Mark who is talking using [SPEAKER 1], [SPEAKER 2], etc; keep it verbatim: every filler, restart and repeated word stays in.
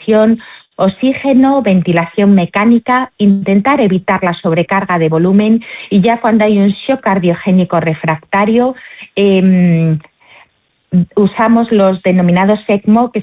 [SPEAKER 1] intubación, oxígeno, ventilación mecánica, intentar evitar la sobrecarga de volumen y ya cuando hay un shock cardiogénico refractario, eh, usamos los denominados ECMO, que